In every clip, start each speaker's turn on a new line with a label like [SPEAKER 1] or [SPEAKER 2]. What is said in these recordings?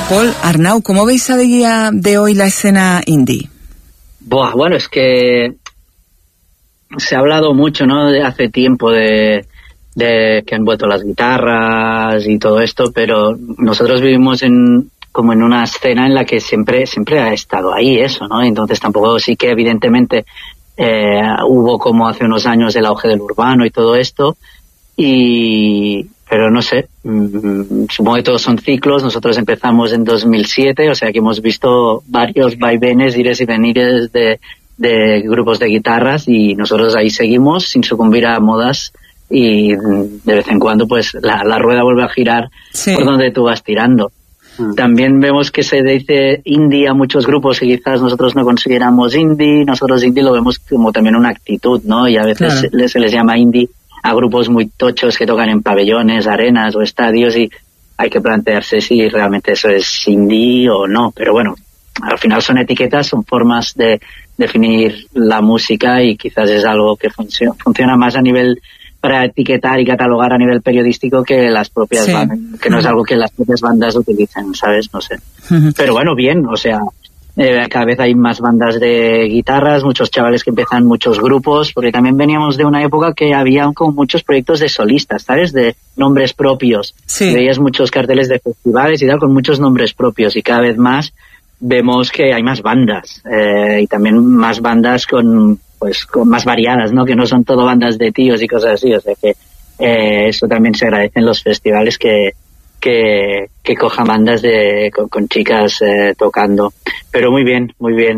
[SPEAKER 1] Paul, Arnau, ¿cómo veis a día de hoy la escena indie?
[SPEAKER 2] Bueno, es que se ha hablado mucho, ¿no? De hace tiempo de que han vuelto las guitarras y todo esto, pero nosotros vivimos como en una escena en la que siempre ha estado ahí eso, ¿no? Entonces tampoco, sí que evidentemente hubo como hace unos años el auge del urbano y todo esto, pero no sé, supongo que todos son ciclos. Nosotros empezamos en 2007, o sea que hemos visto varios vaivenes, ires y venires de grupos de guitarras, y nosotros ahí seguimos sin sucumbir a modas, y de vez en cuando pues la rueda vuelve a girar, sí, por donde tú vas tirando. También vemos que se dice indie a muchos grupos que quizás nosotros no consideramos indie. Nosotros indie lo vemos como también una actitud, ¿no? Y a veces, claro, se les llama indie a grupos muy tochos que tocan en pabellones, arenas o estadios, y hay que plantearse si realmente eso es indie o no. Pero bueno, al final son etiquetas, son formas de definir la música, y quizás es algo que funciona más a nivel para etiquetar y catalogar a nivel periodístico que las propias, sí, bandas, que no es algo que las propias bandas utilicen, ¿sabes? No sé. Pero bueno, bien, o sea, cada vez hay más bandas de guitarras, muchos chavales que empiezan muchos grupos, porque también veníamos de una época que había como muchos proyectos de solistas, ¿sabes? De nombres propios. Sí. Veías muchos carteles de festivales y tal con muchos nombres propios, y cada vez más vemos que hay más bandas, y también más bandas con más variadas, ¿no? Que no son todo bandas de tíos y cosas así, o sea que eso también se agradece en los festivales, que cojan bandas con chicas tocando. Pero muy bien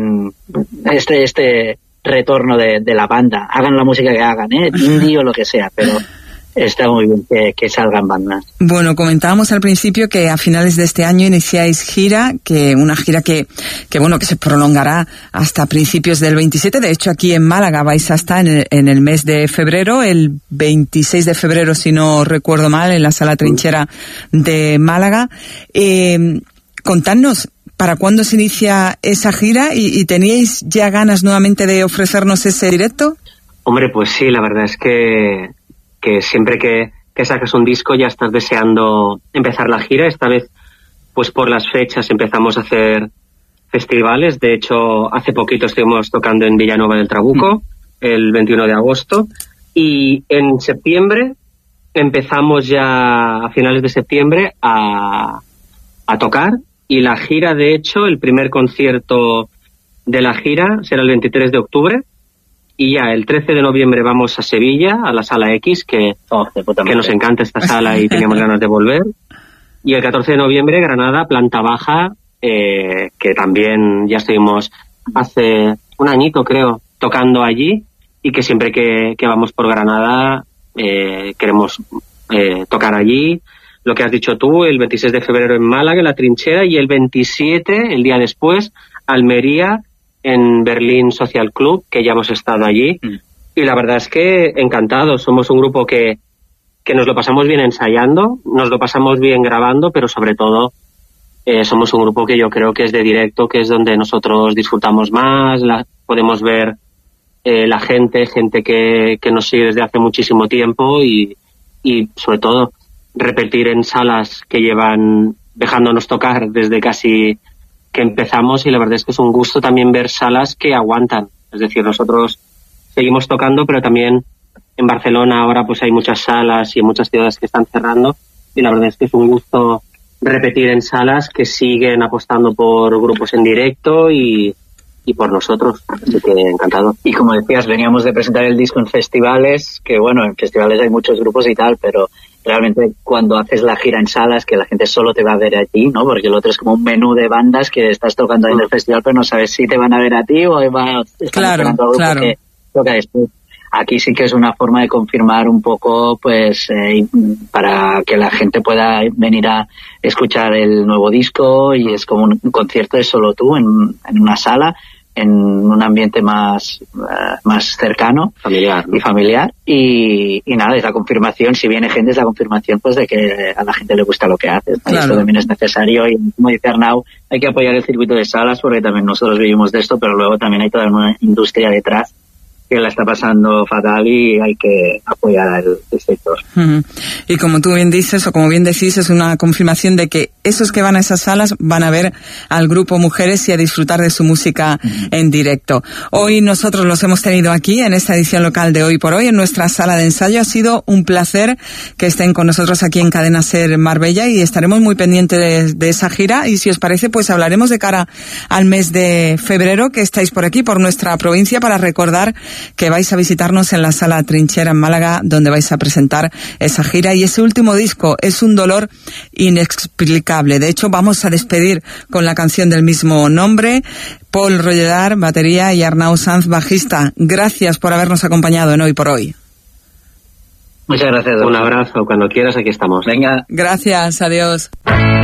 [SPEAKER 2] este retorno de la banda. Hagan la música que hagan, indie o lo que sea, pero está muy bien que salgan bandas.
[SPEAKER 1] Bueno, comentábamos al principio que a finales de este año iniciáis gira, una gira que se prolongará hasta principios del 27. De hecho, aquí en Málaga vais hasta en el mes de febrero, el 26 de febrero, si no recuerdo mal, en la Sala Trinchera de Málaga. Contadnos, ¿para cuándo se inicia esa gira? ¿Y teníais ya ganas nuevamente de ofrecernos ese directo?
[SPEAKER 3] Hombre, pues sí, la verdad es que siempre que sacas un disco ya estás deseando empezar la gira. Esta vez, pues por las fechas empezamos a hacer festivales. De hecho, hace poquito estuvimos tocando en Villanueva del Trabuco, el 21 de agosto. Y en septiembre empezamos ya, a finales de septiembre, a tocar. Y la gira, de hecho, el primer concierto de la gira será el 23 de octubre. Y ya el 13 de noviembre vamos a Sevilla, a la Sala X, que nos encanta esta sala y teníamos ganas de volver. Y el 14 de noviembre, Granada, Planta Baja, que también ya estuvimos hace un añito, creo, tocando allí, y que siempre que vamos por Granada queremos tocar allí. Lo que has dicho tú, el 26 de febrero en Málaga, en la Trinchera, y el 27, el día después, Almería, en Berlín Social Club, que ya hemos estado allí. Y la verdad es que encantados. Somos un grupo que nos lo pasamos bien ensayando, nos lo pasamos bien grabando, pero sobre todo somos un grupo que yo creo que es de directo, que es donde nosotros disfrutamos más. Podemos ver la gente que nos sigue desde hace muchísimo tiempo, y sobre todo repetir en salas que llevan dejándonos tocar desde casi que empezamos, y la verdad es que es un gusto también ver salas que aguantan. Es decir, nosotros seguimos tocando, pero también en Barcelona ahora pues hay muchas salas y muchas ciudades que están cerrando, y la verdad es que es un gusto repetir en salas que siguen apostando por grupos en directo y por nosotros, así que encantado.
[SPEAKER 2] Y como decías, veníamos de presentar el disco en festivales, que bueno, en festivales hay muchos grupos y tal, pero realmente cuando haces la gira en salas, que la gente solo te va a ver a ti, ¿no? Porque el otro es como un menú de bandas que estás tocando en el festival, pero no sabes si te van a ver a ti o están esperando algo que toca después. Aquí sí que es una forma de confirmar un poco, pues, para que la gente pueda venir a escuchar el nuevo disco, y es como un concierto de solo tú en una sala, en un ambiente más cercano, familiar y nada, es la confirmación, si viene gente, es la confirmación pues de que a la gente le gusta lo que haces, ¿no? Claro. Esto también es necesario, y como dice Arnau, hay que apoyar el circuito de salas, porque también nosotros vivimos de esto, pero luego también hay toda una industria detrás la está pasando fatal y hay que apoyar al sector.
[SPEAKER 1] Y como tú bien dices, o como bien decís, es una confirmación de que esos que van a esas salas van a ver al grupo Mujeres y a disfrutar de su música en directo. Hoy nosotros los hemos tenido aquí en esta edición local de Hoy por Hoy, en nuestra sala de ensayo. Ha sido un placer que estén con nosotros aquí en Cadena Ser Marbella y estaremos muy pendientes de esa gira, y si os parece, pues hablaremos de cara al mes de febrero, que estáis por aquí, por nuestra provincia, para recordar que vais a visitarnos en la Sala Trinchera en Málaga, donde vais a presentar esa gira y ese último disco. Es un dolor inexplicable. De hecho, vamos a despedir con la canción del mismo nombre. Paul Rolledar, batería, y Arnau Sanz, bajista. Gracias por habernos acompañado en Hoy por Hoy.
[SPEAKER 2] Muchas gracias.
[SPEAKER 3] Un abrazo, cuando quieras, aquí estamos.
[SPEAKER 2] Venga.
[SPEAKER 1] Gracias, adiós.